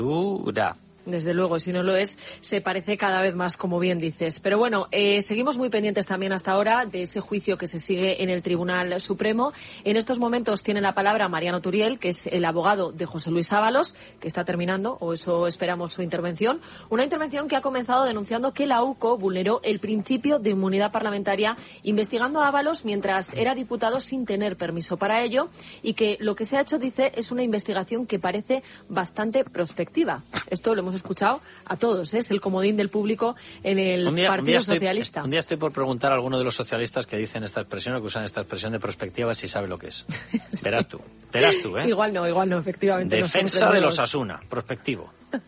Desde luego, si no lo es, se parece cada vez más, como bien dices. Pero bueno, seguimos muy pendientes también hasta ahora de ese juicio que se sigue en el Tribunal Supremo. En estos momentos tiene la palabra Mariano Turiel, que es el abogado de José Luis Ábalos, que está terminando, o eso esperamos su intervención. Una intervención que ha comenzado denunciando que la UCO vulneró el principio de inmunidad parlamentaria investigando a Ábalos mientras era diputado sin tener permiso para ello, y que lo que se ha hecho, dice, es una investigación que parece bastante prospectiva. Esto lo hemos escuchado a todos, ¿eh? Es el comodín del público en el Partido Socialista. Un día estoy por preguntar a alguno de los socialistas que dicen esta expresión o que usan esta expresión de prospectiva si sabe lo que es. Sí. Verás tú, ¿eh? Igual no, efectivamente. Defensa de los Osasuna, prospectivo.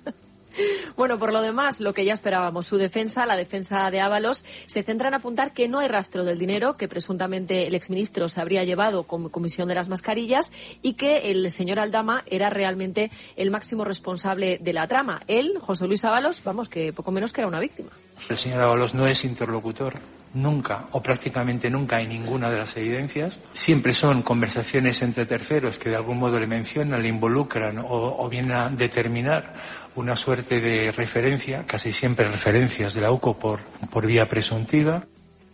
Bueno, por lo demás, lo que ya esperábamos, su defensa, la defensa de Ábalos, se centra en apuntar que no hay rastro del dinero que presuntamente el exministro se habría llevado con comisión de las mascarillas y que el señor Aldama era realmente el máximo responsable de la trama. Él, José Luis Ábalos, vamos, que poco menos que era una víctima. El señor Ábalos no es interlocutor. Nunca, o prácticamente nunca, hay ninguna de las evidencias. Siempre son conversaciones entre terceros que de algún modo le mencionan, le involucran o vienen a determinar una suerte de referencia, casi siempre referencias de la UCO por vía presuntiva.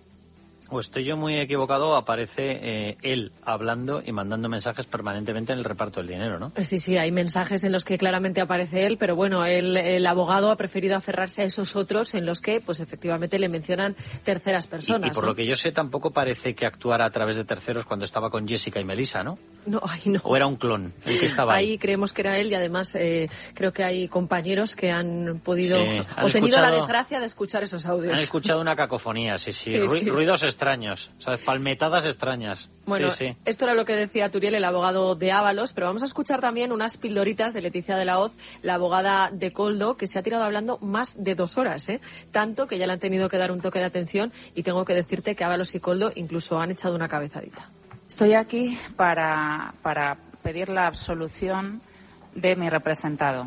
O estoy yo muy equivocado, aparece él hablando y mandando mensajes permanentemente en el reparto del dinero, ¿no? Sí, hay mensajes en los que claramente aparece él, pero bueno, el abogado ha preferido aferrarse a esos otros en los que, pues efectivamente, le mencionan terceras personas. Y por lo que yo sé, tampoco parece que actuara a través de terceros cuando estaba con Jessica y Melissa, ¿no? No. ¿O era un clon el que estaba ahí? Ahí creemos que era él y además creo que hay compañeros que han podido o tenido la desgracia de escuchar esos audios. Han escuchado una cacofonía, sí. Ruidos extraños, ¿sabes? Palmetadas extrañas. Bueno, sí. Esto era lo que decía Turiel, el abogado de Ábalos, pero vamos a escuchar también unas pildoritas de Leticia de la Hoz, la abogada de Koldo, que se ha tirado hablando más de 2 horas, tanto que ya le han tenido que dar un toque de atención y tengo que decirte que Ábalos y Koldo incluso han echado una cabezadita. Estoy aquí para pedir la absolución de mi representado.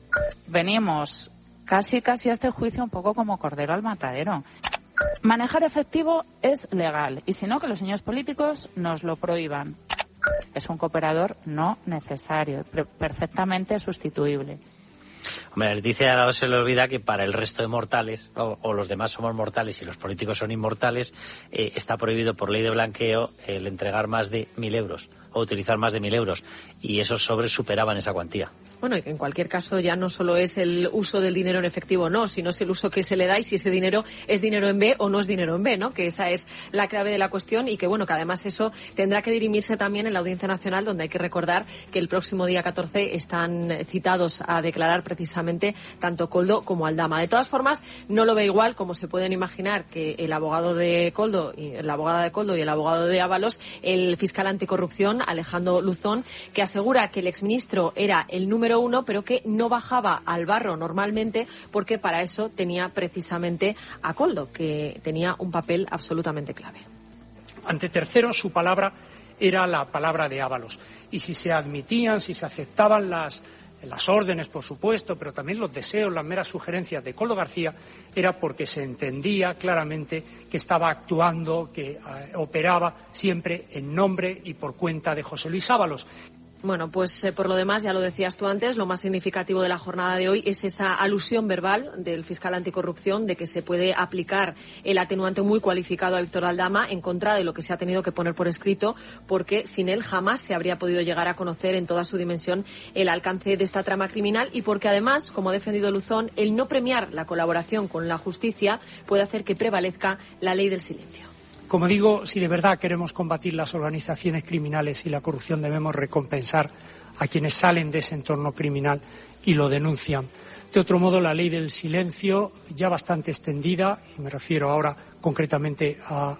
Venimos casi a este juicio un poco como cordero al matadero. Manejar efectivo es legal y si no, que los señores políticos nos lo prohíban. Es un cooperador no necesario, perfectamente sustituible. Hombre, Leticia no se le olvida que para el resto de mortales, o los demás somos mortales y los políticos son inmortales, está prohibido por ley de blanqueo el entregar más de 1.000 euros o utilizar más de 1.000 euros y esos sobres superaban esa cuantía. Bueno, y que en cualquier caso ya no solo es el uso del dinero en efectivo, no, sino es el uso que se le da y si ese dinero es dinero en B o no es dinero en B, ¿no? Que esa es la clave de la cuestión y que, bueno, que además eso tendrá que dirimirse también en la Audiencia Nacional, donde hay que recordar que el próximo día 14 están citados a declarar precisamente tanto Koldo como Aldama. De todas formas, no lo ve igual, como se pueden imaginar, que el abogado de Koldo, la abogada de Koldo y el abogado de Ábalos, el fiscal anticorrupción, Alejandro Luzón, que asegura que el exministro era el número 1, pero que no bajaba al barro normalmente porque para eso tenía precisamente a Koldo, que tenía un papel absolutamente clave. Ante terceros, su palabra era la palabra de Ábalos. Y si se admitían, si se aceptaban las órdenes, por supuesto, pero también los deseos, las meras sugerencias de Koldo García, era porque se entendía claramente que estaba actuando, que operaba siempre en nombre y por cuenta de José Luis Ábalos. Bueno, pues por lo demás, ya lo decías tú antes, lo más significativo de la jornada de hoy es esa alusión verbal del fiscal anticorrupción de que se puede aplicar el atenuante muy cualificado a Víctor Aldama en contra de lo que se ha tenido que poner por escrito, porque sin él jamás se habría podido llegar a conocer en toda su dimensión el alcance de esta trama criminal y porque además, como ha defendido Luzón, el no premiar la colaboración con la justicia puede hacer que prevalezca la ley del silencio. Como digo, si de verdad queremos combatir las organizaciones criminales y la corrupción, debemos recompensar a quienes salen de ese entorno criminal y lo denuncian. De otro modo, la ley del silencio, ya bastante extendida, y me refiero ahora concretamente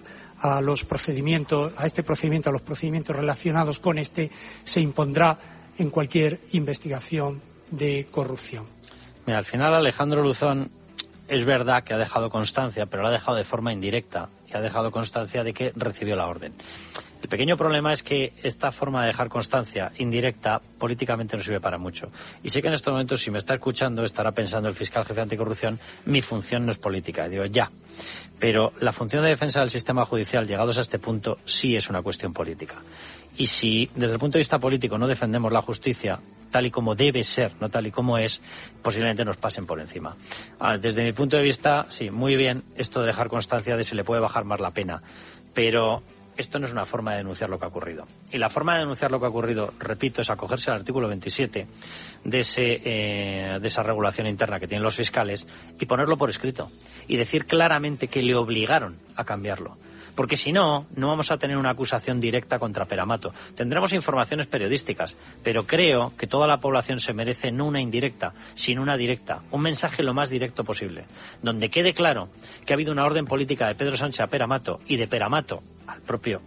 a los procedimientos, a este procedimiento, a los procedimientos relacionados con este, se impondrá en cualquier investigación de corrupción. Mira, al final Alejandro Luzón es verdad que ha dejado constancia, pero lo ha dejado de forma indirecta y ha dejado constancia de que recibió la orden. El pequeño problema es que esta forma de dejar constancia indirecta políticamente no sirve para mucho. Y sé que en estos momentos, si me está escuchando, estará pensando el fiscal jefe anticorrupción, mi función no es política. Y digo, ya. Pero la función de defensa del sistema judicial, llegados a este punto, sí es una cuestión política. Y si desde el punto de vista político no defendemos la justicia, tal y como debe ser, no tal y como es, posiblemente nos pasen por encima. Desde mi punto de vista, sí, muy bien esto de dejar constancia de si le puede bajar más la pena, pero esto no es una forma de denunciar lo que ha ocurrido. Y la forma de denunciar lo que ha ocurrido, repito, es acogerse al artículo 27 de esa regulación interna que tienen los fiscales y ponerlo por escrito. Y decir claramente que le obligaron a cambiarlo. Porque si no, no vamos a tener una acusación directa contra Pere-Amato. Tendremos informaciones periodísticas, pero creo que toda la población se merece no una indirecta, sino una directa. Un mensaje lo más directo posible, donde quede claro que ha habido una orden política de Pedro Sánchez a Pere-Amato y de Pere-Amato al propio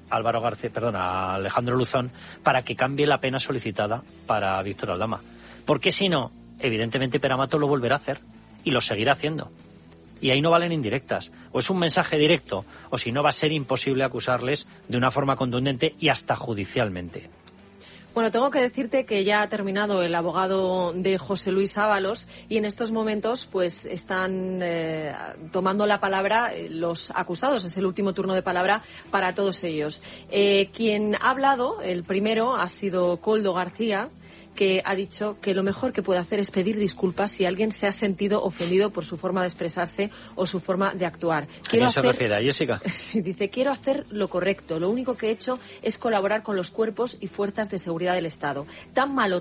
a Alejandro Luzón, para que cambie la pena solicitada para Víctor Aldama. Porque si no, evidentemente Pere-Amato lo volverá a hacer y lo seguirá haciendo. Y ahí no valen indirectas. O es un mensaje directo, o si no va a ser imposible acusarles de una forma contundente y hasta judicialmente. Bueno, tengo que decirte que ya ha terminado el abogado de José Luis Ábalos y en estos momentos pues están tomando la palabra los acusados. Es el último turno de palabra para todos ellos. Quien ha hablado, el primero, ha sido Koldo García, que ha dicho que lo mejor que puede hacer es pedir disculpas si alguien se ha sentido ofendido por su forma de expresarse o su forma de actuar. ¿A quién se refiere? ¿A Jessica? Sí, dice, quiero hacer lo correcto. Lo único que he hecho es colaborar con los cuerpos y fuerzas de seguridad del Estado. Tan malo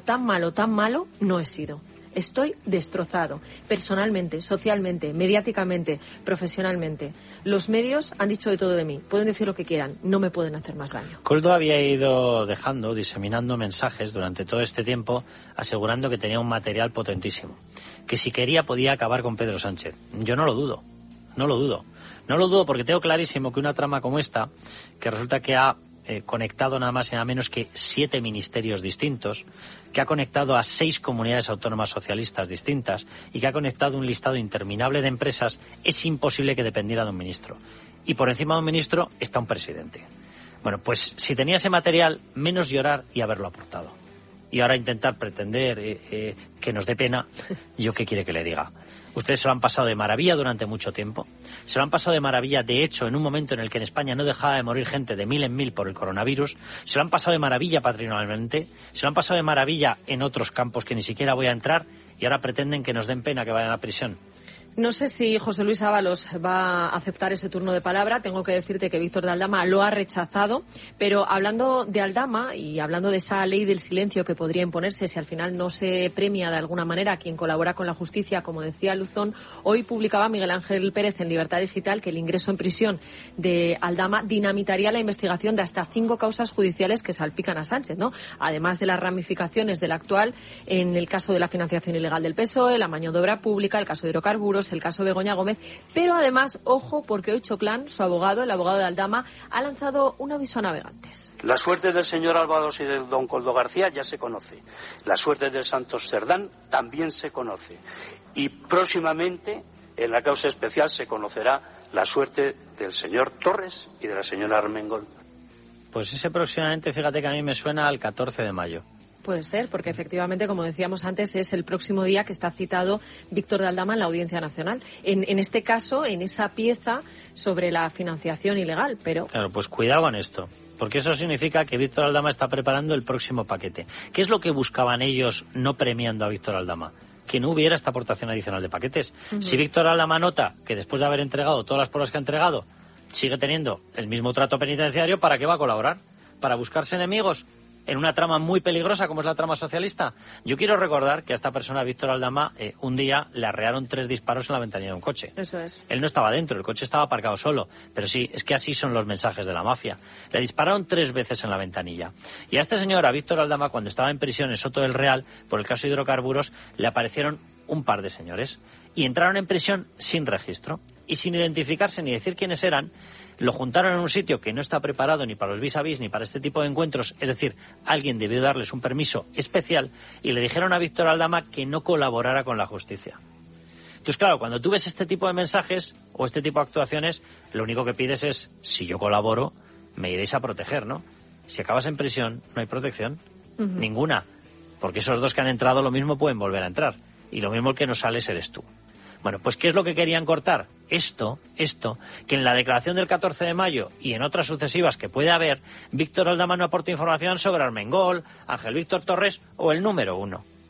no he sido. Estoy destrozado, personalmente, socialmente, mediáticamente, profesionalmente. Los medios han dicho de todo de mí. Pueden decir lo que quieran, no me pueden hacer más daño. Koldo había ido diseminando mensajes durante todo este tiempo, asegurando que tenía un material potentísimo, que si quería podía acabar con Pedro Sánchez. Yo no lo dudo. No lo dudo porque tengo clarísimo que una trama como esta, que resulta que ha conectado nada más y nada menos que 7 ministerios distintos, que ha conectado a 6 comunidades autónomas socialistas distintas y que ha conectado un listado interminable de empresas, es imposible que dependiera de un ministro. Y por encima de un ministro está un presidente. Bueno, pues si tenía ese material, menos llorar y haberlo aportado. Y ahora intentar pretender que nos dé pena, ¿yo qué quiere que le diga? Ustedes se lo han pasado de maravilla durante mucho tiempo. Se lo han pasado de maravilla, de hecho, en un momento en el que en España no dejaba de morir gente de 1000 en 1000 por el coronavirus. Se lo han pasado de maravilla patrimonialmente. Se lo han pasado de maravilla en otros campos que ni siquiera voy a entrar. Y ahora pretenden que nos den pena que vayan a prisión. No sé si José Luis Ábalos va a aceptar ese turno de palabra. Tengo que decirte que Víctor de Aldama lo ha rechazado. Pero hablando de Aldama y hablando de esa ley del silencio que podría imponerse si al final no se premia de alguna manera a quien colabora con la justicia, como decía Luzón, hoy publicaba Miguel Ángel Pérez en Libertad Digital que el ingreso en prisión de Aldama dinamitaría la investigación de hasta 5 causas judiciales que salpican a Sánchez, ¿no? Además de las ramificaciones del actual en el caso de la financiación ilegal del PSOE, la amaño de obra pública, el caso de hidrocarburos, el caso de Begoña Gómez, pero además, ojo, porque hoy Choclán, su abogado, el abogado de Aldama, ha lanzado un aviso a navegantes. La suerte del señor Ábalos y del don Koldo García ya se conoce. La suerte del Santos Cerdán también se conoce. Y próximamente, en la causa especial, se conocerá la suerte del señor Torres y de la señora Armengol. Pues ese próximamente, fíjate que a mí me suena al 14 de mayo. Puede ser, porque efectivamente, como decíamos antes, es el próximo día que está citado Víctor de Aldama en la Audiencia Nacional. En este caso, en esa pieza sobre la financiación ilegal, pero... Claro, pues cuidado con esto, porque eso significa que Víctor Aldama está preparando el próximo paquete. ¿Qué es lo que buscaban ellos no premiando a Víctor Aldama? Que no hubiera esta aportación adicional de paquetes. Si Víctor Aldama nota que después de haber entregado todas las pruebas que ha entregado, sigue teniendo el mismo trato penitenciario, ¿para qué va a colaborar? ¿Para buscarse enemigos? En una trama muy peligrosa como es la trama socialista. Yo quiero recordar que a esta persona, Víctor Aldama, un día le arrearon 3 disparos en la ventanilla de un coche. Eso es. Él no estaba dentro, el coche estaba aparcado solo. Pero sí, es que así son los mensajes de la mafia. Le dispararon 3 veces en la ventanilla. Y a este señor, a Víctor Aldama, cuando estaba en prisión en Soto del Real, por el caso de hidrocarburos, le aparecieron un par de señores. Y entraron en prisión sin registro. Y sin identificarse ni decir quiénes eran, lo juntaron en un sitio que no está preparado ni para los vis-a-vis ni para este tipo de encuentros, es decir, alguien debió darles un permiso especial y le dijeron a Víctor Aldama que no colaborara con la justicia. Entonces, claro, cuando tú ves este tipo de mensajes o este tipo de actuaciones, lo único que pides es, si yo colaboro, me iréis a proteger, ¿no? Si acabas en prisión, no hay protección, ninguna, porque esos 2 que han entrado lo mismo pueden volver a entrar, y lo mismo el que no sales eres tú. Bueno, pues ¿qué es lo que querían cortar? Esto, que en la declaración del 14 de mayo y en otras sucesivas que puede haber, Víctor Aldama no aporta información sobre Armengol, Ángel Víctor Torres o el número 1.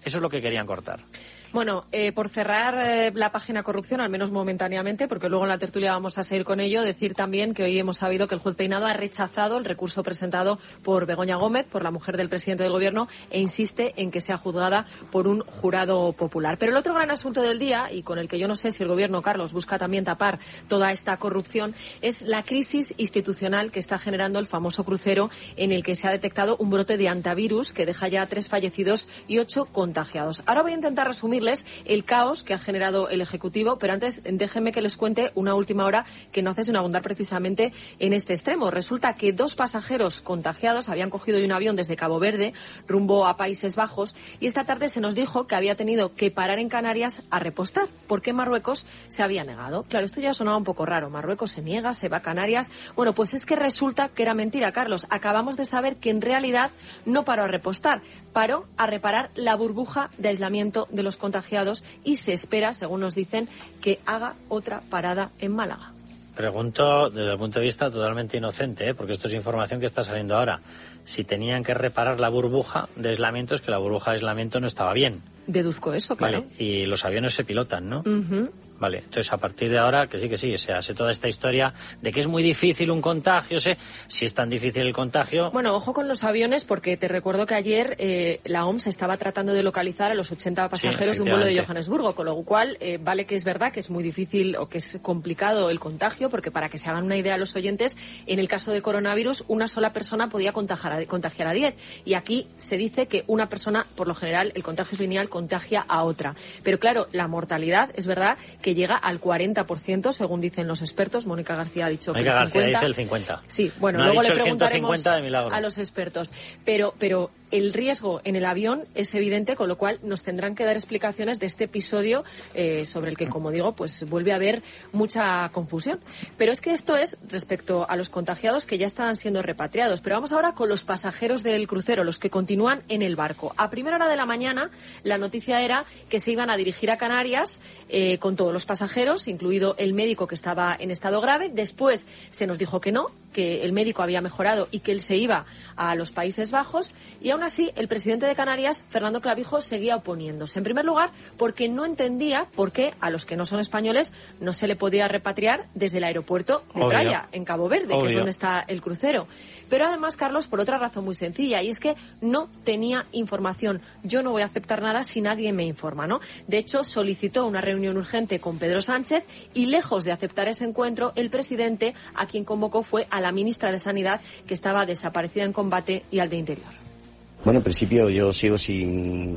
Eso es lo que querían cortar. Bueno, por cerrar la página corrupción, al menos momentáneamente, porque luego en la tertulia vamos a seguir con ello, decir también que hoy hemos sabido que el juez Peinado ha rechazado el recurso presentado por Begoña Gómez, por la mujer del presidente del Gobierno, e insiste en que sea juzgada por un jurado popular. Pero el otro gran asunto del día, y con el que yo no sé si el Gobierno, Carlos, busca también tapar toda esta corrupción, es la crisis institucional que está generando el famoso crucero, en el que se ha detectado un brote de antivirus que deja ya 3 fallecidos y 8 contagiados. Ahora voy a intentar resumir el caos que ha generado el Ejecutivo, pero antes déjenme que les cuente una última hora que no hace sino abundar precisamente en este extremo. Resulta que 2 pasajeros contagiados habían cogido un avión desde Cabo Verde rumbo a Países Bajos y esta tarde se nos dijo que había tenido que parar en Canarias a repostar porque Marruecos se había negado. Claro, esto ya sonaba un poco raro. Marruecos se niega, se va a Canarias. Bueno, pues es que resulta que era mentira, Carlos. Acabamos de saber que en realidad no paró a repostar, paró a reparar la burbuja de aislamiento de los contagiados y se espera, según nos dicen, que haga otra parada en Málaga. Pregunto desde el punto de vista totalmente inocente, porque esto es información que está saliendo ahora. Si tenían que reparar la burbuja de aislamiento, es que la burbuja de aislamiento no estaba bien. Deduzco eso, claro. Vale, y los aviones se pilotan, ¿no? Uh-huh. Vale, entonces a partir de ahora, que sí, o sea, sé toda esta historia de que es muy difícil un contagio, si es tan difícil el contagio. Bueno, ojo con los aviones, porque te recuerdo que ayer la OMS estaba tratando de localizar a los 80 pasajeros de un vuelo de Johannesburgo, con lo cual vale que es verdad que es muy difícil o que es complicado el contagio, porque para que se hagan una idea los oyentes, en el caso de coronavirus, una sola persona podía contagiar a 10, y aquí se dice que una persona, por lo general, el contagio es lineal, contagia a otra. Pero claro, la mortalidad es verdad que llega al 40%, según dicen los expertos. Mónica García ha dicho que el 50%. García dice el 50%. Sí, bueno, no luego ha dicho le preguntaremos a los expertos. Pero el riesgo en el avión es evidente, con lo cual nos tendrán que dar explicaciones de este episodio sobre el que, como digo, pues vuelve a haber mucha confusión. Pero es que esto es respecto a los contagiados que ya están siendo repatriados. Pero vamos ahora con los pasajeros del crucero, los que continúan en el barco. A primera hora de la mañana, la noticia era que se iban a dirigir a Canarias con todos los pasajeros, incluido el médico que estaba en estado grave. Después se nos dijo que no, que el médico había mejorado y que él se iba a los Países Bajos. Y aún así, el presidente de Canarias, Fernando Clavijo, seguía oponiéndose. En primer lugar, porque no entendía por qué a los que no son españoles no se le podía repatriar desde el aeropuerto de Praia, en Cabo Verde, que es donde está el crucero. Pero además, Carlos, por otra razón muy sencilla, y es que no tenía información. Yo no voy a aceptar nada si nadie me informa, ¿no? De hecho, solicitó una reunión urgente con Pedro Sánchez y, lejos de aceptar ese encuentro, el presidente a quien convocó fue a la ministra de Sanidad, que estaba desaparecida en combate, y al de Interior. Bueno, en principio yo sigo sin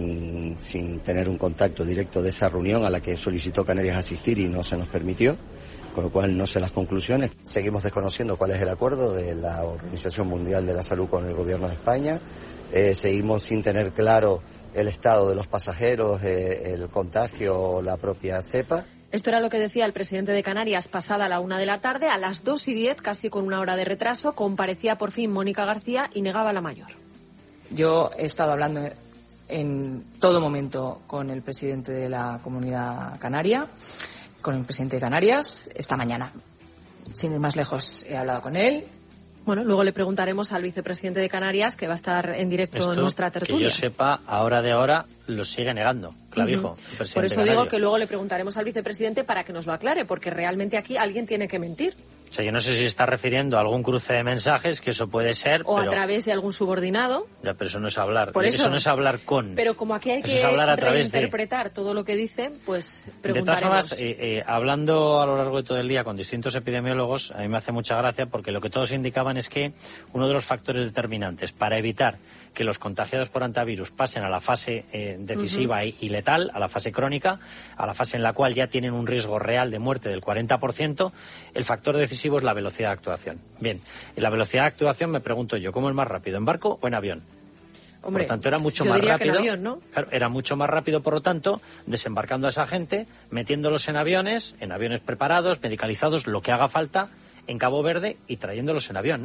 tener un contacto directo de esa reunión a la que solicitó Canarias asistir y no se nos permitió, con lo cual no sé las conclusiones. Seguimos desconociendo cuál es el acuerdo de la Organización Mundial de la Salud con el Gobierno de España. Seguimos sin tener claro el estado de los pasajeros, el contagio o la propia cepa. Esto era lo que decía el presidente de Canarias pasada la 1 de la tarde. A las 2:10, casi con una hora de retraso, comparecía por fin Mónica García y negaba la mayor. Yo he estado hablando en todo momento con el presidente de la Comunidad Canaria, con el presidente de Canarias, esta mañana. Sin ir más lejos, he hablado con él. Bueno, luego le preguntaremos al vicepresidente de Canarias, que va a estar en directo en nuestra tertulia. Que yo sepa, ahora de ahora lo sigue negando Clavijo, el presidente. Por eso de Canarias. digo que luego le preguntaremos al vicepresidente para que nos lo aclare, porque realmente aquí alguien tiene que mentir. O sea, yo no sé si está refiriendo a algún cruce de mensajes, que eso puede ser. O pero... a través de algún subordinado. Ya, pero eso no es hablar. Por eso no es hablar con. Pero como aquí hay que reinterpretar todo lo que dice, pues preguntaremos. De todas formas, hablando a lo largo de todo el día con distintos epidemiólogos, a mí me hace mucha gracia porque lo que todos indicaban es que uno de los factores determinantes para evitar que los contagiados por antivirus pasen a la fase decisiva y letal, a la fase crónica, a la fase en la cual ya tienen un riesgo real de muerte del 40%, el factor decisivo es la velocidad de actuación. Bien, en la velocidad de actuación me pregunto yo, ¿cómo es más rápido, en barco o en avión? Hombre, por lo tanto, era mucho yo más diría rápido. Que en avión, ¿no? Claro, era mucho más rápido, por lo tanto, desembarcando a esa gente, metiéndolos en aviones preparados, medicalizados, lo que haga falta, en Cabo Verde y trayéndolos en avión, ¿no?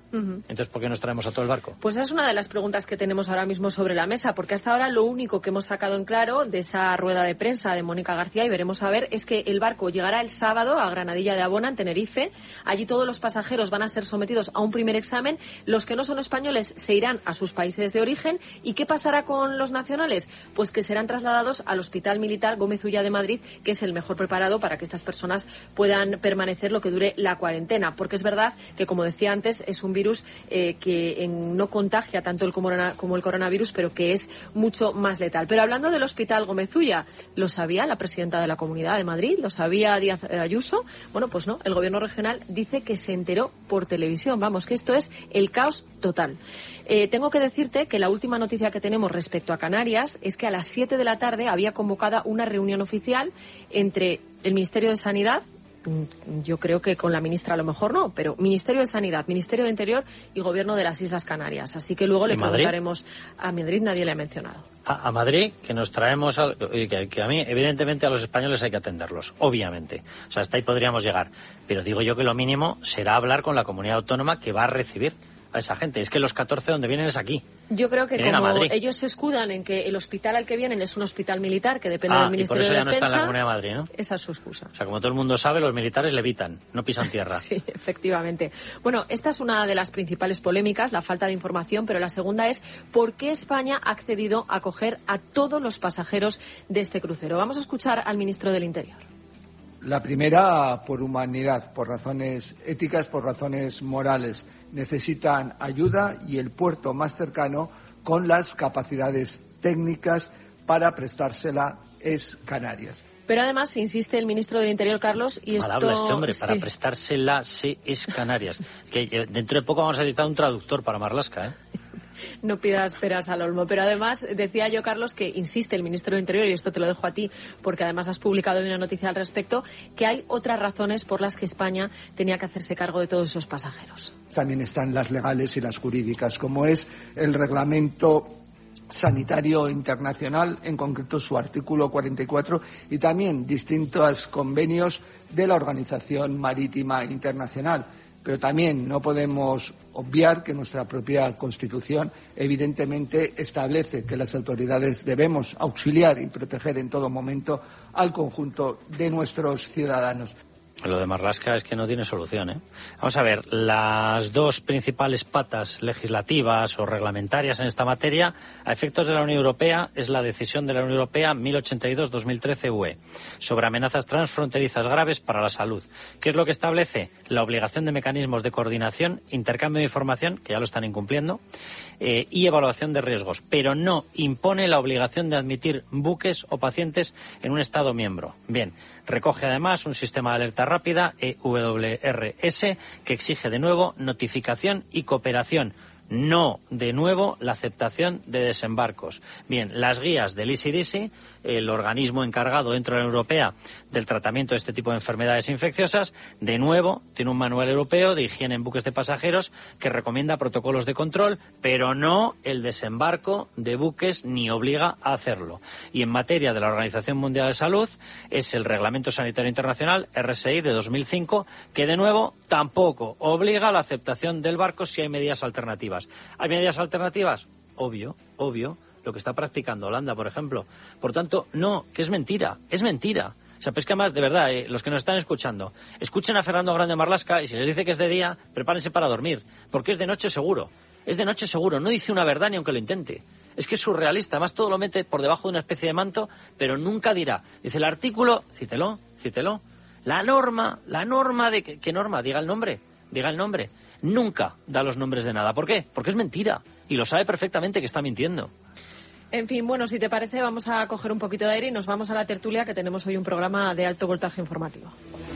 Entonces, ¿por qué nos traemos a todo el barco? Pues es una de las preguntas que tenemos ahora mismo sobre la mesa, porque hasta ahora lo único que hemos sacado en claro de esa rueda de prensa de Mónica García, y veremos a ver, es que el barco llegará el sábado a Granadilla de Abona, en Tenerife. Allí todos los pasajeros van a ser sometidos a un primer examen. Los que no son españoles se irán a sus países de origen. ¿Y qué pasará con los nacionales? Pues que serán trasladados al Hospital Militar Gómez Ulla de Madrid, que es el mejor preparado para que estas personas puedan permanecer lo que dure la cuarentena. Porque es verdad que, como decía antes, es un virus que no contagia tanto como el coronavirus, pero que es mucho más letal. Pero hablando del Hospital Gómez Ulla, ¿lo sabía la presidenta de la Comunidad de Madrid? ¿Lo sabía Díaz Ayuso? Bueno, pues no. El gobierno regional dice que se enteró por televisión. Vamos, que esto es el caos total. Tengo que decirte que la última noticia que tenemos respecto a Canarias es que a las 7 de la tarde había convocada una reunión oficial entre el Ministerio de Sanidad, yo creo que con la ministra a lo mejor no, pero Ministerio de Sanidad, Ministerio de Interior y Gobierno de las Islas Canarias. Así que luego le preguntaremos a Madrid, nadie le ha mencionado. A Madrid, que nos traemos, que a mí, evidentemente, a los españoles hay que atenderlos, obviamente. O sea, hasta ahí podríamos llegar. Pero digo yo que lo mínimo será hablar con la comunidad autónoma que va a recibir a esa gente. Es que los 14 donde vienen es aquí. Yo creo que como ellos se escudan en que el hospital al que vienen es un hospital militar que depende del Ministerio de Defensa... y por eso ya no está en la Comunidad de Madrid, ¿no? Esa es su excusa. O sea, como todo el mundo sabe, los militares levitan, no pisan tierra. Sí, efectivamente. Bueno, esta es una de las principales polémicas, la falta de información, pero la segunda es ¿por qué España ha accedido a acoger a todos los pasajeros de este crucero? Vamos a escuchar al ministro del Interior. La primera, por humanidad, por razones éticas, por razones morales. Necesitan ayuda y el puerto más cercano con las capacidades técnicas para prestársela es Canarias. Pero además, insiste el ministro del Interior, Carlos, y esto... Mal habla este hombre, para prestársela es Canarias. Que dentro de poco vamos a necesitar un traductor para Marlaska, ¿eh? No pidas peras al olmo. Pero además, decía yo, Carlos, que insiste el ministro del Interior, y esto te lo dejo a ti, porque además has publicado hoy una noticia al respecto, que hay otras razones por las que España tenía que hacerse cargo de todos esos pasajeros. También están las legales y las jurídicas, como es el reglamento sanitario internacional, en concreto su artículo 44, y también distintos convenios de la Organización Marítima Internacional. Pero también no podemos obviar que nuestra propia Constitución evidentemente establece que las autoridades debemos auxiliar y proteger en todo momento al conjunto de nuestros ciudadanos. Lo de Marlaska es que no tiene solución, ¿eh? Vamos a ver, las dos principales patas legislativas o reglamentarias en esta materia, a efectos de la Unión Europea, es la decisión de la Unión Europea 1082/2013 UE sobre amenazas transfronterizas graves para la salud. ¿Qué es lo que establece? La obligación de mecanismos de coordinación, intercambio de información, que ya lo están incumpliendo, y evaluación de riesgos, pero no impone la obligación de admitir buques o pacientes en un Estado miembro. Bien, recoge además un sistema de alerta rápida, EWRS, que exige de nuevo notificación y cooperación, no de nuevo la aceptación de desembarcos. Bien, las guías del ECDC, el organismo encargado dentro de la Unión Europea del tratamiento de este tipo de enfermedades infecciosas, de nuevo tiene un manual europeo de higiene en buques de pasajeros que recomienda protocolos de control, pero no el desembarco de buques ni obliga a hacerlo. Y en materia de la Organización Mundial de Salud es el Reglamento Sanitario Internacional, RSI, de 2005, que de nuevo tampoco obliga a la aceptación del barco si hay medidas alternativas. ¿Hay medidas alternativas? Obvio. Lo que está practicando Holanda, por ejemplo. Por tanto, no, que es mentira. O sea, pues que además, de verdad, los que nos están escuchando, escuchen a Fernando Grande Marlaska y si les dice que es de día, prepárense para dormir, porque es de noche seguro. Es de noche seguro, no dice una verdad ni aunque lo intente. Es que es surrealista, además todo lo mete por debajo de una especie de manto, pero nunca dirá. Dice el artículo, cítelo. La norma de... ¿Qué norma? Diga el nombre. Nunca da los nombres de nada. ¿Por qué? Porque es mentira. Y lo sabe perfectamente que está mintiendo. En fin, bueno, si te parece, vamos a coger un poquito de aire y nos vamos a la tertulia, que tenemos hoy un programa de alto voltaje informativo.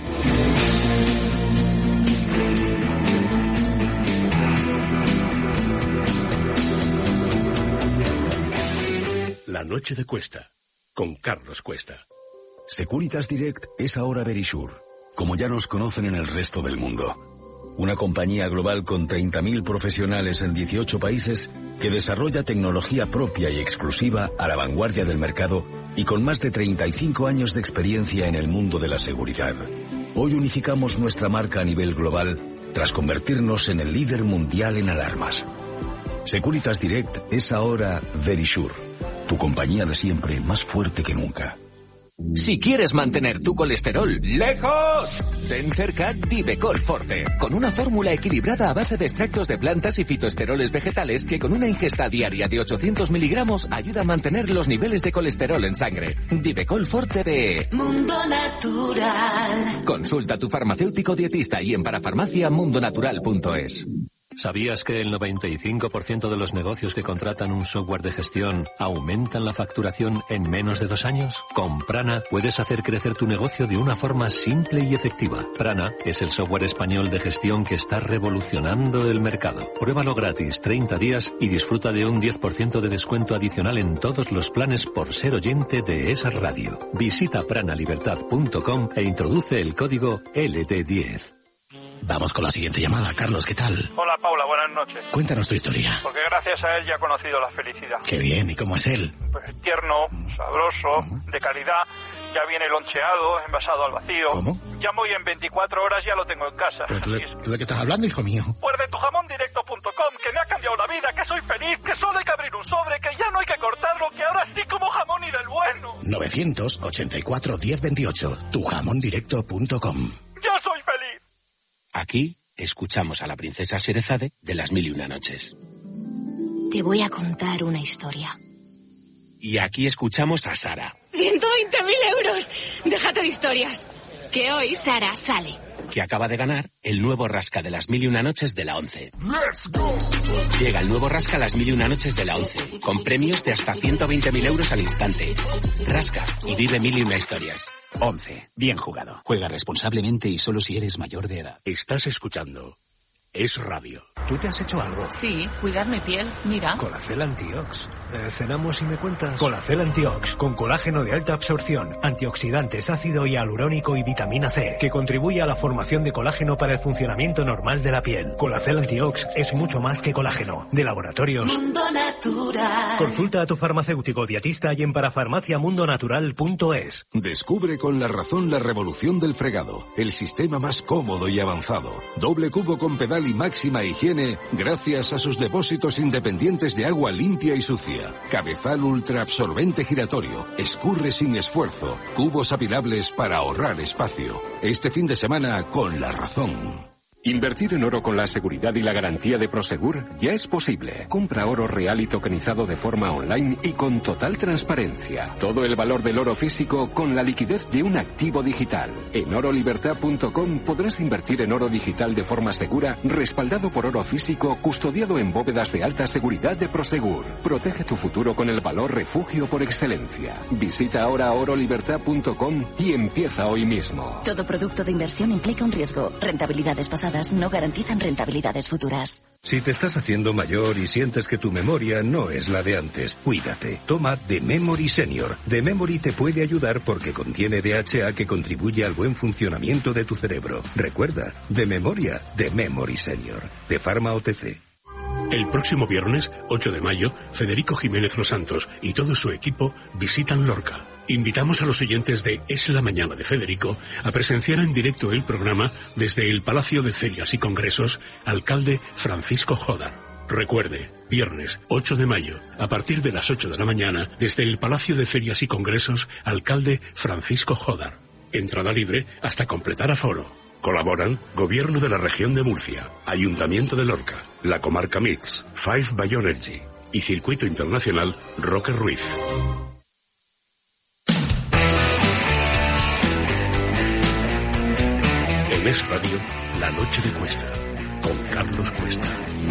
La noche de Cuesta, con Carlos Cuesta. Securitas Direct es ahora Verisure, como ya nos conocen en el resto del mundo. Una compañía global con 30.000 profesionales en 18 países que desarrolla tecnología propia y exclusiva a la vanguardia del mercado y con más de 35 años de experiencia en el mundo de la seguridad. Hoy unificamos nuestra marca a nivel global tras convertirnos en el líder mundial en alarmas. Securitas Direct es ahora Verisure, tu compañía de siempre más fuerte que nunca. Si quieres mantener tu colesterol lejos, ten cerca Divecol Forte, con una fórmula equilibrada a base de extractos de plantas y fitoesteroles vegetales que con una ingesta diaria de 800 miligramos ayuda a mantener los niveles de colesterol en sangre. Divecol Forte de Mundo Natural. Consulta a tu farmacéutico dietista y en parafarmaciamundonatural.es. ¿Sabías que el 95% de los negocios que contratan un software de gestión aumentan la facturación en menos de 2 años? Con Prana puedes hacer crecer tu negocio de una forma simple y efectiva. Prana es el software español de gestión que está revolucionando el mercado. Pruébalo gratis 30 días y disfruta de un 10% de descuento adicional en todos los planes por ser oyente de esa radio. Visita pranalibertad.com e introduce el código LD10. Vamos con la siguiente llamada. Carlos, ¿qué tal? Hola, Paula, buenas noches. Cuéntanos tu historia. Porque gracias a él ya he conocido la felicidad. Qué bien, ¿y cómo es él? Pues tierno, sabroso, de calidad, ya viene loncheado, envasado al vacío. ¿Cómo? Llamo y en 24 horas ya lo tengo en casa. ¿Pero tú de qué estás hablando, hijo mío? Pues de tujamondirecto.com, que me ha cambiado la vida, que soy feliz, que solo hay que abrir un sobre, que ya no hay que cortarlo, que ahora sí como jamón y del bueno. 984 1028, tujamondirecto.com. Yo soy feliz. Aquí escuchamos a la princesa Sherezade de Las Mil y Una Noches. Te voy a contar una historia. Y aquí escuchamos a Sara, 120.000 euros. Déjate de historias. Que hoy Sara sale. que acaba de ganar el nuevo Rasca de Las Mil y Una Noches de la 11. Llega el nuevo Rasca Las Mil y Una Noches de la 11, con premios de hasta 120.000 euros al instante. Rasca y vive mil y una historias. 11. Bien jugado. Juega responsablemente y solo si eres mayor de edad. Estás escuchando Es Radio. ¿Tú te has hecho algo? Sí, cuidar mi piel, mira. Colacel Antiox. Cenamos y me cuentas. Colacel Antiox, con colágeno de alta absorción, antioxidantes, ácido hialurónico y vitamina C, que contribuye a la formación de colágeno para el funcionamiento normal de la piel. Colacel Antiox es mucho más que colágeno. De Laboratorios Mundo Natural. Consulta a tu farmacéutico dietista y en parafarmaciamundonatural.es. Descubre con La Razón la revolución del fregado, el sistema más cómodo y avanzado. Doble cubo con pedal y máxima higiene gracias a sus depósitos independientes de agua limpia y sucia. Cabezal ultra absorbente giratorio, escurre sin esfuerzo, cubos apilables para ahorrar espacio. Este fin de semana con La Razón. Invertir en oro con la seguridad y la garantía de Prosegur ya es posible. Compra oro real y tokenizado de forma online y con total transparencia. Todo el valor del oro físico con la liquidez de un activo digital. En orolibertad.com podrás invertir en oro digital de forma segura, respaldado por oro físico, custodiado en bóvedas de alta seguridad de Prosegur. Protege tu futuro con el valor refugio por excelencia. Visita ahora orolibertad.com y empieza hoy mismo. Todo producto de inversión implica un riesgo. Rentabilidades pasadas no garantizan rentabilidades futuras. Si te estás haciendo mayor y sientes que tu memoria no es la de antes, cuídate. Toma The Memory Senior. The Memory te puede ayudar porque contiene DHA que contribuye al buen funcionamiento de tu cerebro. Recuerda, de memoria, The Memory Senior. De Pharma OTC. El próximo viernes, 8 de mayo, Federico Jiménez Los Santos y todo su equipo visitan Lorca. Invitamos a los oyentes de Es la Mañana de Federico a presenciar en directo el programa desde el Palacio de Ferias y Congresos, alcalde Francisco Jodar. Recuerde, viernes 8 de mayo, a partir de las 8 de la mañana, desde el Palacio de Ferias y Congresos, alcalde Francisco Jodar. Entrada libre hasta completar aforo. Colaboran Gobierno de la Región de Murcia, Ayuntamiento de Lorca, la Comarca Mix, Five Bioenergy y Circuito Internacional Roque Ruiz. En Es Radio, La Noche de Cuesta, con Carlos Cuesta.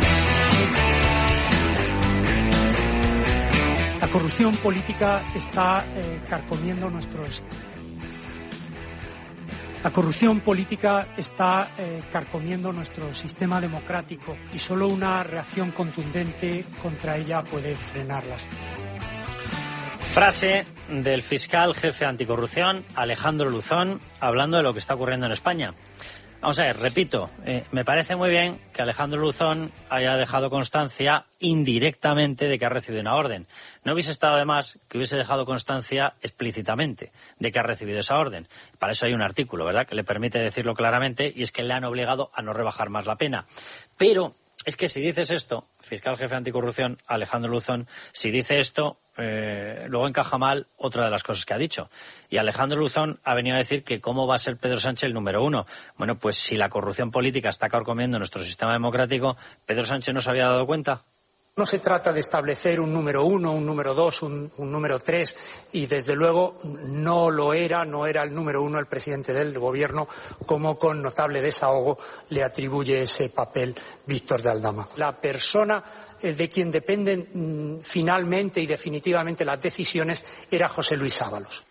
La corrupción política está carcomiendo nuestros... La corrupción política está carcomiendo nuestro sistema democrático y solo una reacción contundente contra ella puede frenarlas. Frase del fiscal jefe anticorrupción, Alejandro Luzón, hablando de lo que está ocurriendo en España. Vamos a ver, repito, me parece muy bien que Alejandro Luzón haya dejado constancia indirectamente de que ha recibido una orden. No hubiese estado de más que hubiese dejado constancia explícitamente de que ha recibido esa orden. Para eso hay un artículo, ¿verdad?, que le permite decirlo claramente, y es que le han obligado a no rebajar más la pena. Pero es que si dices esto, fiscal jefe anticorrupción Alejandro Luzón, si dice esto, luego encaja mal otra de las cosas que ha dicho. Y Alejandro Luzón ha venido a decir que cómo va a ser Pedro Sánchez el número 1. Bueno, pues si la corrupción política está carcomiendo nuestro sistema democrático, ¿Pedro Sánchez no se había dado cuenta? No se trata de establecer un número 1, un número 2, un número 3, y desde luego no era el número 1 el presidente del Gobierno, como con notable desahogo le atribuye ese papel Víctor de Aldama. La persona de quien dependen finalmente y definitivamente las decisiones era José Luis Ábalos.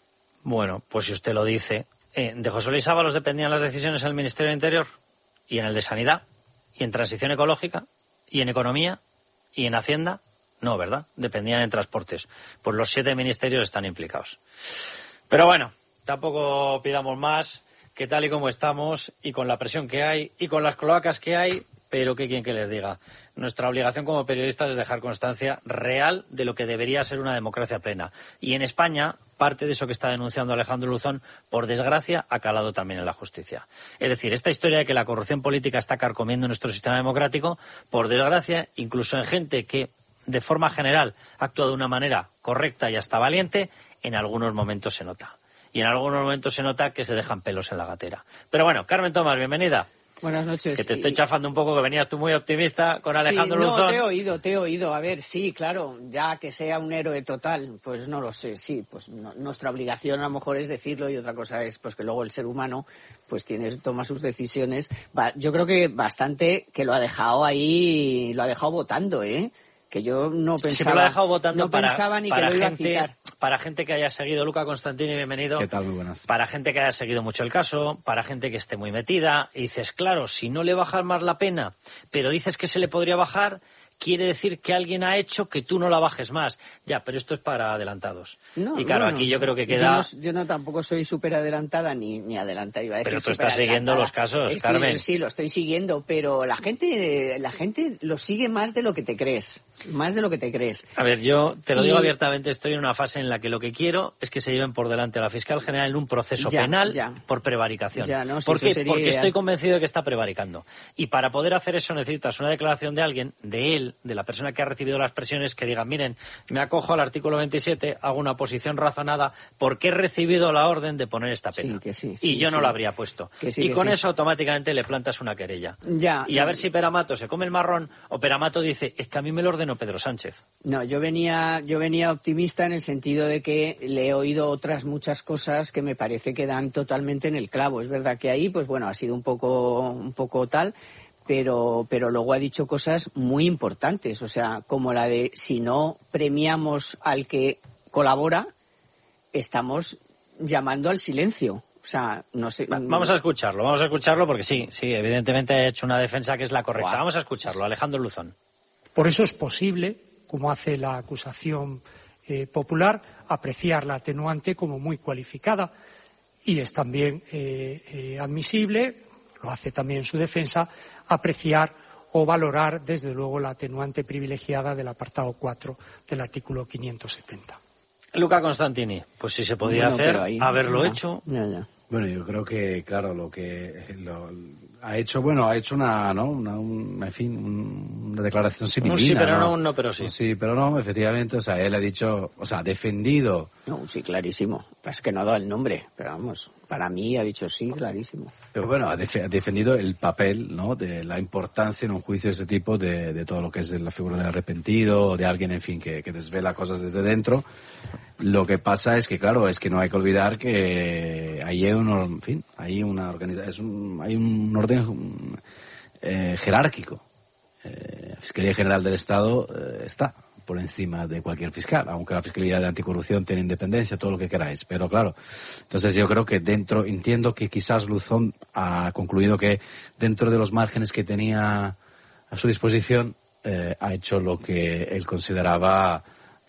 Bueno, pues si usted lo dice, ¿de José Luis Ábalos dependían las decisiones en el Ministerio del Interior? ¿Y en el de Sanidad? ¿Y en Transición Ecológica? ¿Y en Economía? ¿Y en Hacienda? No, ¿verdad? Dependían en Transportes. Pues los 7 ministerios están implicados. Pero bueno, tampoco pidamos más, que tal y como estamos, y con la presión que hay, y con las cloacas que hay, pero ¿qué quieren que les diga? Nuestra obligación como periodistas es dejar constancia real de lo que debería ser una democracia plena. Y en España, parte de eso que está denunciando Alejandro Luzón, por desgracia, ha calado también en la justicia. Es decir, esta historia de que la corrupción política está carcomiendo nuestro sistema democrático, por desgracia, incluso en gente que, de forma general, actúa de una manera correcta y hasta valiente, en algunos momentos se nota. Y en algunos momentos se nota que se dejan pelos en la gatera. Pero bueno, Carmen Tomás, bienvenida. Buenas noches. Que te estoy chafando un poco, que venías tú muy optimista con Alejandro Luzón. No, te he oído. A ver, sí, claro, ya que sea un héroe total, pues no lo sé, sí, pues nuestra obligación a lo mejor es decirlo, y otra cosa es pues que luego el ser humano pues toma sus decisiones. Yo creo que bastante que lo ha dejado ahí, lo ha dejado votando, que yo no pensaba, sí, lo ha dejado votando pensaba ni que lo iba a citar. Para gente que haya seguido, Luca Constantini, bienvenido. ¿Qué tal? Muy buenas. Para gente que haya seguido mucho el caso, para gente que esté muy metida, y dices, claro, si no le bajas más la pena, pero dices que se le podría bajar, quiere decir que alguien ha hecho que tú no la bajes más. Ya, pero esto es para adelantados. Y claro, aquí yo creo que queda... Yo no tampoco soy súper adelantada ni adelantada, iba a decir. Pero tú estás siguiendo los casos, Carmen. Sí, lo estoy siguiendo, pero la gente lo sigue más de lo que te crees. Más de lo que te crees. A ver, yo te lo digo abiertamente, estoy en una fase en la que lo que quiero es que se lleven por delante a la fiscal general en un proceso penal por prevaricación. ¿Por qué? Porque estoy convencido de que está prevaricando. Y para poder hacer eso necesitas una declaración de alguien, de él, de la persona que ha recibido las presiones, que diga, miren, me acojo al artículo 27, hago una posición razonada porque he recibido la orden de poner esta pena. Y yo no la habría puesto. Y con eso automáticamente le plantas una querella. Y a ver si Peramato se come el marrón o Peramato dice, es que a mí me lo ordenó Pedro Sánchez. No, yo venía optimista en el sentido de que le he oído otras muchas cosas que me parece que dan totalmente en el clavo. Es verdad que ahí, pues bueno, ha sido un poco tal, pero luego ha dicho cosas muy importantes, o sea, como la de si no premiamos al que colabora, estamos llamando al silencio. O sea, no sé. Vamos a escucharlo porque sí, evidentemente ha hecho una defensa que es la correcta. Vamos a escucharlo, Alejandro Luzón. Por eso es posible, como hace la acusación popular, apreciar la atenuante como muy cualificada, y es también admisible, lo hace también su defensa, apreciar o valorar desde luego la atenuante privilegiada del apartado 4 del artículo 570. Luca Constantini, pues si se podía hacer, haberlo hecho. Bueno, yo creo que, claro, lo ha hecho una declaración similar. Sí, pero no, un no, pero sí. Sí, pero no, efectivamente, o sea, él ha dicho, o sea, ha defendido. No, sí, clarísimo. Es que no ha dado el nombre, pero vamos, para mí ha dicho sí, clarísimo. Pero bueno, ha defendido el papel, ¿no?, de la importancia en un juicio de ese tipo de todo lo que es la figura del arrepentido, o de alguien, en fin, que desvela cosas desde dentro. Lo que pasa es que, claro, no hay que olvidar que hay una organización, hay un orden jerárquico. La Fiscalía General del Estado está por encima de cualquier fiscal, aunque la Fiscalía de Anticorrupción tiene independencia, todo lo que queráis. Pero claro, entonces yo creo que entiendo que quizás Luzón ha concluido que dentro de los márgenes que tenía a su disposición, ha hecho lo que él consideraba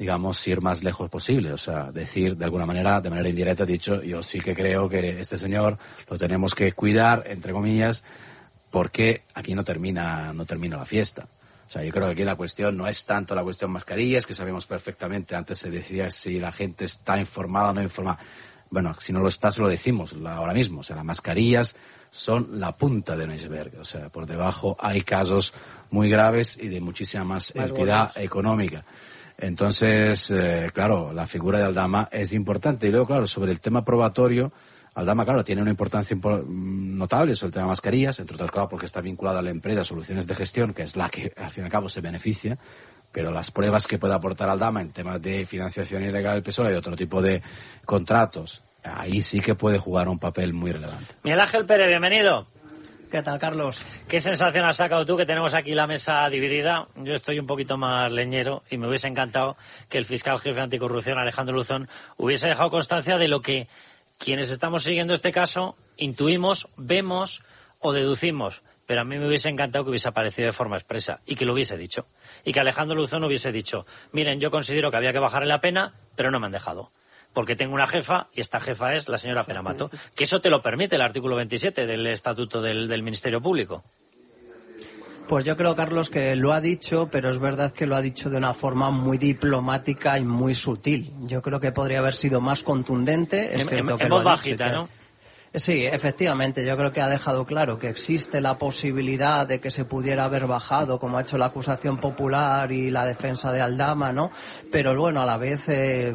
digamos, ir más lejos posible. O sea, decir de alguna manera, de manera indirecta, dicho, yo sí que creo que este señor lo tenemos que cuidar, entre comillas, porque aquí no termina la fiesta. O sea, yo creo que aquí la cuestión no es tanto la cuestión mascarillas, que sabemos perfectamente, antes se decía si la gente está informada o no informada. Bueno, si no lo está, se lo decimos ahora mismo. O sea, las mascarillas son la punta del iceberg. O sea, por debajo hay casos muy graves y de muchísima más entidad económica. Entonces, claro, la figura de Aldama es importante. Y luego, claro, sobre el tema probatorio, Aldama, claro, tiene una importancia notable sobre el tema de mascarillas, entre otras cosas porque está vinculada a la empresa Soluciones de Gestión, que es la que, al fin y al cabo, se beneficia. Pero las pruebas que puede aportar Aldama en temas de financiación ilegal del PSOE y otro tipo de contratos, ahí sí que puede jugar un papel muy relevante. Miguel Ángel Pérez, bienvenido. ¿Qué tal, Carlos? ¿Qué sensación has sacado tú, que tenemos aquí la mesa dividida? Yo estoy un poquito más leñero y me hubiese encantado que el fiscal jefe anticorrupción, Alejandro Luzón, hubiese dejado constancia de lo que quienes estamos siguiendo este caso intuimos, vemos o deducimos. Pero a mí me hubiese encantado que hubiese aparecido de forma expresa y que lo hubiese dicho. Y que Alejandro Luzón hubiese dicho, miren, yo considero que había que bajarle la pena, pero no me han dejado. Porque tengo una jefa, y esta jefa es la señora Penamato. Que eso te lo permite el artículo 27 del Estatuto del Ministerio Público. Pues yo creo, Carlos, que lo ha dicho, pero es verdad que lo ha dicho de una forma muy diplomática y muy sutil. Yo creo que podría haber sido más contundente. Es cierto que en voz bajita, ¿no? Sí, efectivamente, yo creo que ha dejado claro que existe la posibilidad de que se pudiera haber bajado, como ha hecho la acusación popular y la defensa de Aldama, ¿no? Pero bueno, a la vez,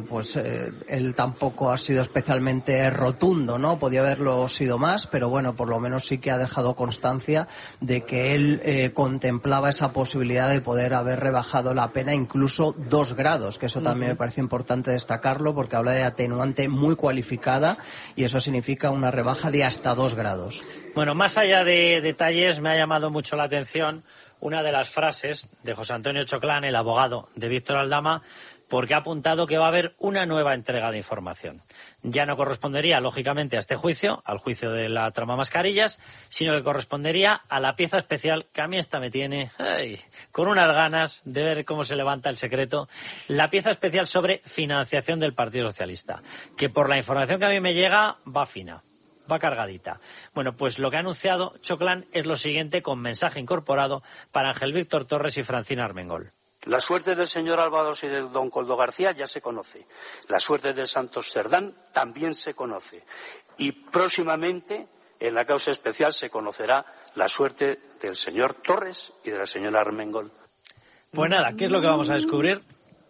él tampoco ha sido especialmente rotundo, ¿no? Podía haberlo sido más, pero bueno, por lo menos sí que ha dejado constancia de que él contemplaba esa posibilidad de poder haber rebajado la pena incluso 2 grados, que eso también me parece importante destacarlo, porque habla de atenuante muy cualificada y eso significa una rebaja de hasta 2 grados. Bueno, más allá de detalles, me ha llamado mucho la atención una de las frases de José Antonio Choclán, el abogado de Víctor Aldama, porque ha apuntado que va a haber una nueva entrega de información. Ya no correspondería, lógicamente, a este juicio, al juicio de la trama mascarillas, sino que correspondería a la pieza especial, que a mí esta me tiene con unas ganas de ver cómo se levanta el secreto, la pieza especial sobre financiación del Partido Socialista, que por la información que a mí me llega va fina. Va cargadita. Bueno, pues lo que ha anunciado Choclán es lo siguiente, con mensaje incorporado para Ángel Víctor Torres y Francina Armengol. La suerte del señor Álvaros y de don Koldo García ya se conoce. La suerte del Santos Cerdán también se conoce. Y próximamente, en la causa especial, se conocerá la suerte del señor Torres y de la señora Armengol. Pues nada, ¿qué es lo que vamos a descubrir?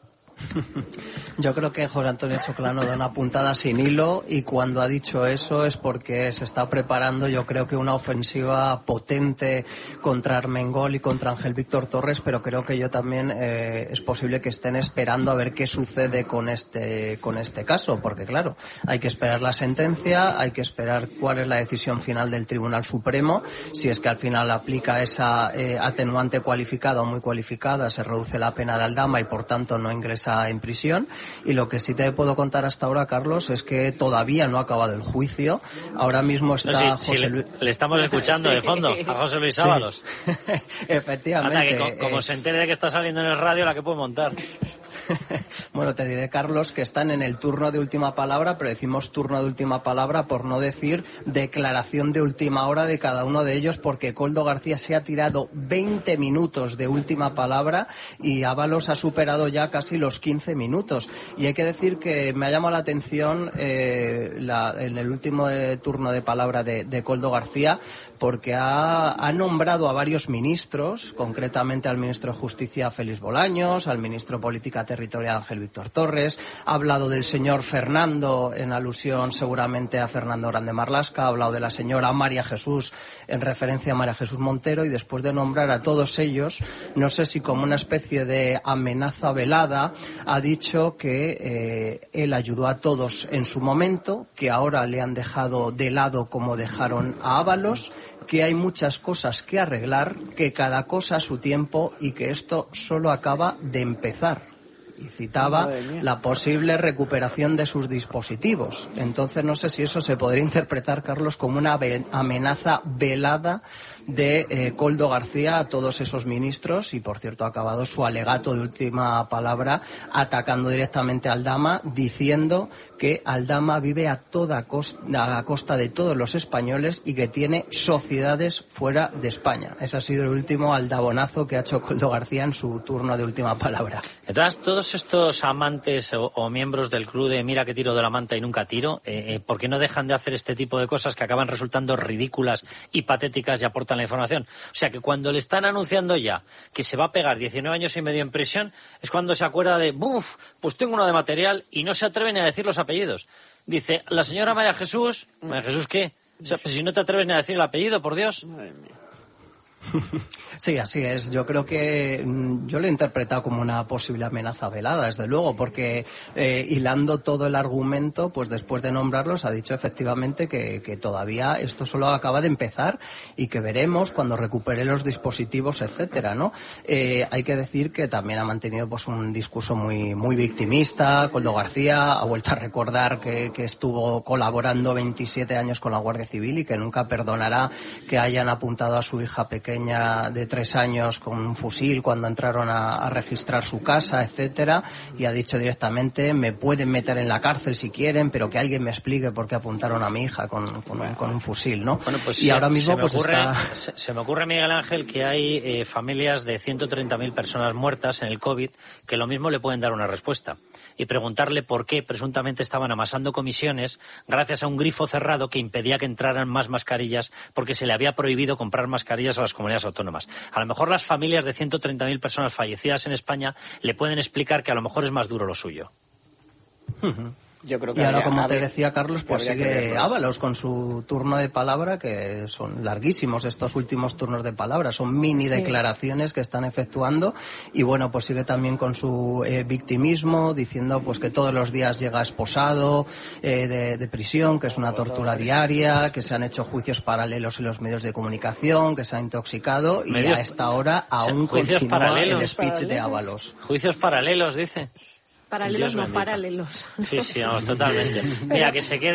Yo creo que José Antonio Choclano da una puntada sin hilo, y cuando ha dicho eso es porque se está preparando, yo creo que una ofensiva potente contra Armengol y contra Ángel Víctor Torres, pero creo que yo también es posible que estén esperando a ver qué sucede con este caso, porque claro, hay que esperar la sentencia, hay que esperar cuál es la decisión final del Tribunal Supremo, si es que al final aplica esa atenuante cualificada o muy cualificada, se reduce la pena de Aldama y por tanto no ingresa en prisión. Y lo que sí te puedo contar hasta ahora, Carlos, es que todavía no ha acabado el juicio. Ahora mismo está José Luis. Le estamos escuchando de fondo a José Luis Ábalos. Efectivamente. Anda, que como se entere de que está saliendo en el radio, la que puede montar. Bueno, te diré, Carlos, que están en el turno de última palabra, pero decimos turno de última palabra por no decir declaración de última hora de cada uno de ellos, porque Koldo García se ha tirado 20 minutos de última palabra y Ábalos ha superado ya casi los 15 minutos. Y hay que decir que me ha llamado la atención en el último turno de palabra de Koldo García, porque ha nombrado a varios ministros, concretamente al ministro de Justicia Félix Bolaños, al ministro de Política Territorial Ángel Víctor Torres, ha hablado del señor Fernando en alusión seguramente a Fernando Grande Marlaska, ha hablado de la señora María Jesús en referencia a María Jesús Montero, y después de nombrar a todos ellos, no sé si como una especie de amenaza velada, ha dicho que él ayudó a todos en su momento, que ahora le han dejado de lado como dejaron a Ábalos, que hay muchas cosas que arreglar, que cada cosa a su tiempo y que esto solo acaba de empezar. y citaba la posible recuperación de sus dispositivos. Entonces no sé si eso se podría interpretar, Carlos, como una amenaza velada de Koldo García a todos esos ministros, y por cierto ha acabado su alegato de última palabra atacando directamente a Aldama, diciendo que Aldama vive a costa de todos los españoles y que tiene sociedades fuera de España. Ese ha sido el último aldabonazo que ha hecho Koldo García en su turno de última palabra. Entonces, todos estos amantes o miembros del club de mira que tiro de la manta y nunca tiro, ¿por qué no dejan de hacer este tipo de cosas que acaban resultando ridículas y patéticas y aportan la información? O sea, que cuando le están anunciando ya que se va a pegar 19 años y medio en prisión, es cuando se acuerda de, pues tengo uno de material, y no se atreven ni a decir los apellidos. Dice, la señora María Jesús, ¿María Jesús qué? O sea, pues si no te atreves ni a decir el apellido, por Dios. Madre mía. Sí, así es. Yo creo que yo lo he interpretado como una posible amenaza velada, desde luego, porque hilando todo el argumento, pues después de nombrarlos ha dicho efectivamente que todavía esto solo acaba de empezar y que veremos cuando recupere los dispositivos, etcétera, ¿no? Hay que decir que también ha mantenido pues un discurso muy victimista. Koldo García ha vuelto a recordar que estuvo colaborando 27 años con la Guardia Civil y que nunca perdonará que hayan apuntado a su hija pequeña de 3 años con un fusil cuando entraron a registrar su casa, etcétera, y ha dicho directamente, me pueden meter en la cárcel si quieren, pero que alguien me explique por qué apuntaron a mi hija con un fusil, ¿no? Bueno, pues y ahora mismo se me ocurre, Miguel Ángel, que hay familias de 130.000 personas muertas en el COVID que lo mismo le pueden dar una respuesta y preguntarle por qué presuntamente estaban amasando comisiones gracias a un grifo cerrado que impedía que entraran más mascarillas porque se le había prohibido comprar mascarillas a las comunidades autónomas. A lo mejor las familias de 130.000 personas fallecidas en España le pueden explicar que a lo mejor es más duro lo suyo. Yo creo que y ahora, como te decía Carlos, pues sigue Ábalos con su turno de palabra, que son larguísimos estos últimos turnos de palabra, son mini declaraciones que están efectuando, y bueno, pues sigue también con su victimismo, diciendo pues que todos los días llega esposado de prisión, que es una tortura diaria, que se han hecho juicios paralelos en los medios de comunicación, que se ha intoxicado, y a esta hora aún continúa el speech de Ábalos. Juicios paralelos, dice. Paralelos, no paralelos. Sí, vamos, totalmente. Mira, que se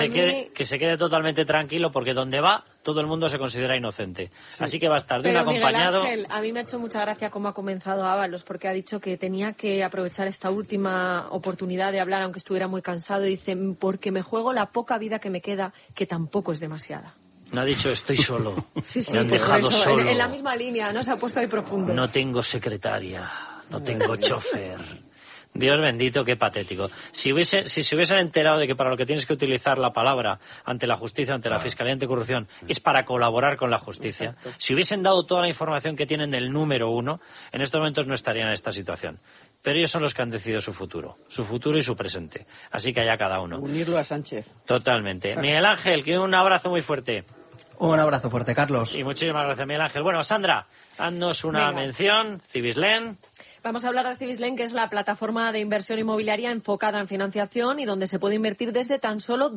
quede totalmente tranquilo, porque donde va todo el mundo se considera inocente. Sí. Así que va a estar de un acompañado. Miguel Ángel, a mí me ha hecho mucha gracia cómo ha comenzado Ábalos, porque ha dicho que tenía que aprovechar esta última oportunidad de hablar, aunque estuviera muy cansado, y dice, porque me juego la poca vida que me queda, que tampoco es demasiada. No ha dicho estoy solo. Sí, me han dejado eso, solo. En la misma línea, ¿no? Se ha puesto ahí profundo. No tengo secretaria, no tengo chofer. Dios bendito, qué patético. Si se hubiesen enterado de que para lo que tienes que utilizar la palabra ante la justicia, ante la Fiscalía Anticorrupción, es para colaborar con la justicia, exacto, si hubiesen dado toda la información que tienen del número 1, en estos momentos no estarían en esta situación. Pero ellos son los que han decidido su futuro y su presente. Así que allá cada uno. Unirlo a Sánchez. Totalmente. Exacto. Miguel Ángel, que un abrazo muy fuerte. Un abrazo fuerte, Carlos. Y muchísimas gracias, Miguel Ángel. Bueno, Sandra, haznos una mención, Cibislen. Vamos a hablar de Cibislen, que es la plataforma de inversión inmobiliaria enfocada en financiación y donde se puede invertir desde tan solo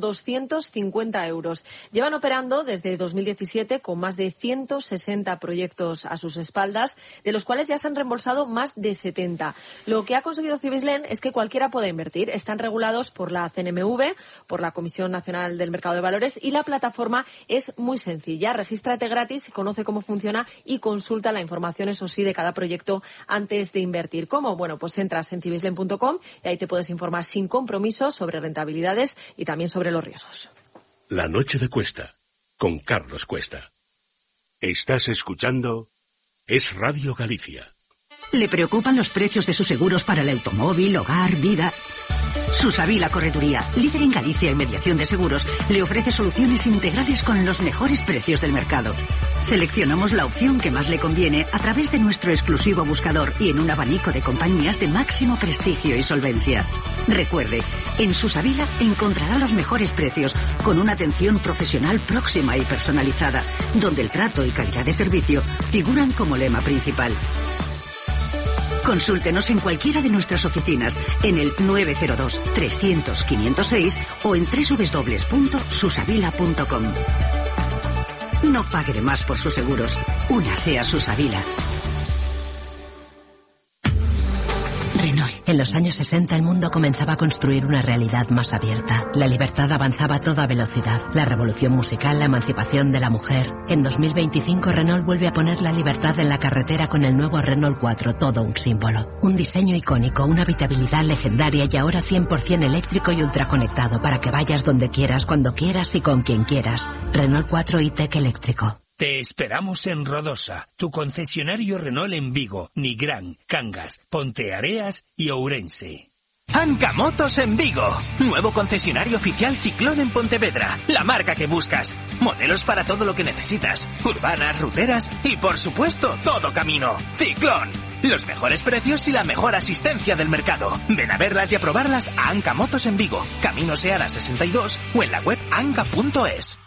250 euros. Llevan operando desde 2017 con más de 160 proyectos a sus espaldas, de los cuales ya se han reembolsado más de 70. Lo que ha conseguido Cibislen es que cualquiera pueda invertir. Están regulados por la CNMV, por la Comisión Nacional del Mercado de Valores, y la plataforma es muy sencilla. Regístrate gratis, conoce cómo funciona y consulta la información, eso sí, de cada proyecto antes de invertir. ¿Cómo? Bueno, pues entras en cibislen.com y ahí te puedes informar sin compromiso sobre rentabilidades y también sobre los riesgos. La noche de Cuesta, con Carlos Cuesta. Estás escuchando Es Radio Galicia. ¿Le preocupan los precios de sus seguros para el automóvil, hogar, vida? Susavila Correduría, líder en Galicia en mediación de seguros, le ofrece soluciones integrales con los mejores precios del mercado. Seleccionamos la opción que más le conviene a través de nuestro exclusivo buscador y en un abanico de compañías de máximo prestigio y solvencia. Recuerde, en Susavila encontrará los mejores precios con una atención profesional próxima y personalizada, donde el trato y calidad de servicio figuran como lema principal. Consúltenos en cualquiera de nuestras oficinas en el 902-300-506 o en www.susavila.com. No pague más por sus seguros. Únase a Susavila. Renault. En los años 60 el mundo comenzaba a construir una realidad más abierta. La libertad avanzaba a toda velocidad. La revolución musical, la emancipación de la mujer. En 2025 Renault vuelve a poner la libertad en la carretera con el nuevo Renault 4, todo un símbolo. Un diseño icónico, una habitabilidad legendaria y ahora 100% eléctrico y ultraconectado para que vayas donde quieras, cuando quieras y con quien quieras. Renault 4 e-Tech eléctrico. Te esperamos en Rodosa, tu concesionario Renault en Vigo, Nigrán, Cangas, Ponteareas y Ourense. Anca Motos en Vigo. Nuevo concesionario oficial Ciclón en Pontevedra. La marca que buscas. Modelos para todo lo que necesitas. Urbanas, ruteras y por supuesto todo camino. Ciclón. Los mejores precios y la mejor asistencia del mercado. Ven a verlas y a probarlas a Anca Motos en Vigo. Camino Seara 62 o en la web anca.es.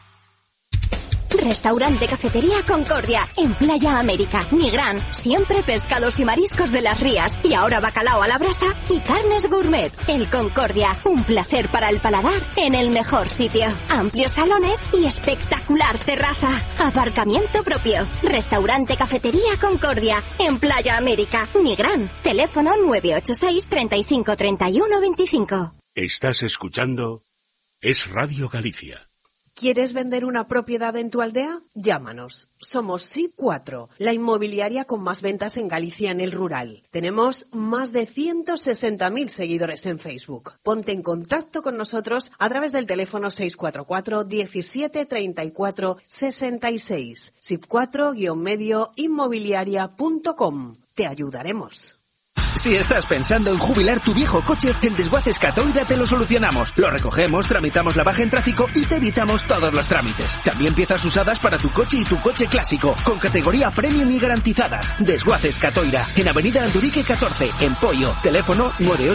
Restaurante Cafetería Concordia, en Playa América, Nigrán, siempre pescados y mariscos de las rías, y ahora bacalao a la brasa y carnes gourmet. El Concordia, un placer para el paladar en el mejor sitio. Amplios salones y espectacular terraza. Aparcamiento propio. Restaurante Cafetería Concordia, en Playa América, Nigrán. Teléfono 986 35 31 25. Estás escuchando Es Radio Galicia. ¿Quieres vender una propiedad en tu aldea? Llámanos. Somos SIP4, la inmobiliaria con más ventas en Galicia en el rural. Tenemos más de 160.000 seguidores en Facebook. Ponte en contacto con nosotros a través del teléfono 644 17 34 66. SIP4-medio inmobiliaria.com. Te ayudaremos. Si estás pensando en jubilar tu viejo coche, en Desguaces Catoira te lo solucionamos. Lo recogemos, tramitamos la baja en tráfico y te evitamos todos los trámites. También piezas usadas para tu coche y tu coche clásico, con categoría premium y garantizadas. Desguaces Catoira, en Avenida Andurique 14, en Poio. Teléfono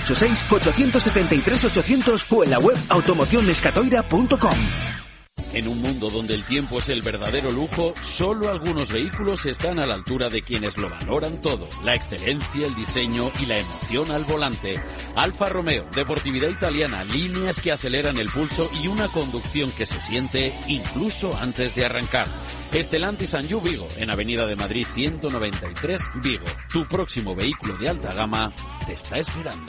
986-873-800 o en la web automocionescatoira.com. En un mundo donde el tiempo es el verdadero lujo, solo algunos vehículos están a la altura de quienes lo valoran todo. La excelencia, el diseño y la emoción al volante. Alfa Romeo, deportividad italiana, líneas que aceleran el pulso y una conducción que se siente incluso antes de arrancar. Stellantis Sanyu Vigo, en Avenida de Madrid 193, Vigo. Tu próximo vehículo de alta gama te está esperando.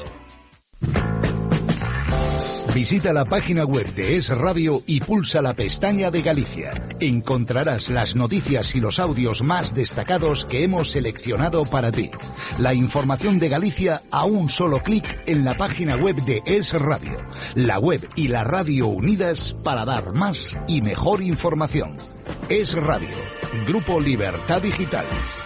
Visita la página web de Es Radio y pulsa la pestaña de Galicia. Encontrarás las noticias y los audios más destacados que hemos seleccionado para ti. La información de Galicia a un solo clic en la página web de Es Radio. La web y la radio unidas para dar más y mejor información. Es Radio, Grupo Libertad Digital.